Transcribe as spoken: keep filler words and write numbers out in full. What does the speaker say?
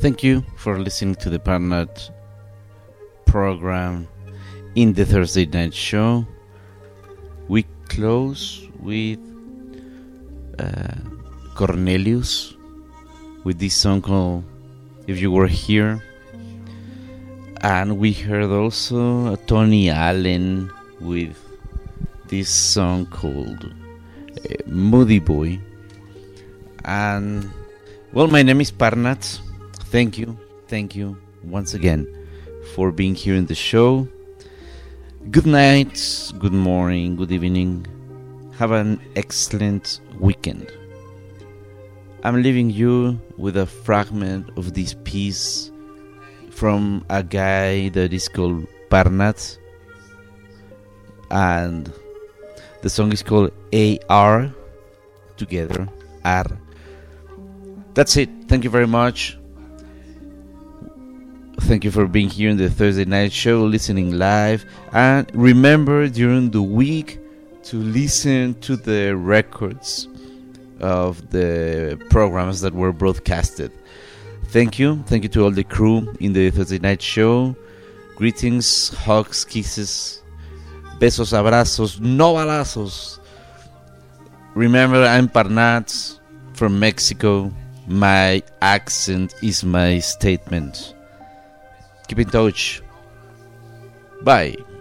Thank you for listening to the Parnat program in the Thursday night show. We close with uh, Cornelius with this song called If You Were Here. And we heard also Tony Allen with this song called uh, Moody Boy. And, well, my name is Parnat. Thank you, thank you once again for being here in the show. Good night, good morning, good evening. Have an excellent weekend. I'm leaving you with a fragment of this piece from a guy that is called Parnat, and the song is called A R, together, R. That's it. Thank you very much. Thank you for being here in the Thursday night show, listening live. And remember during the week to listen to the records of the programs that were broadcasted. Thank you. Thank you to all the crew in the Thursday night show. Greetings, hugs, kisses, besos, abrazos, no balazos. Remember, I'm Parnat from Mexico. My accent is my statement. Keep in touch. Bye.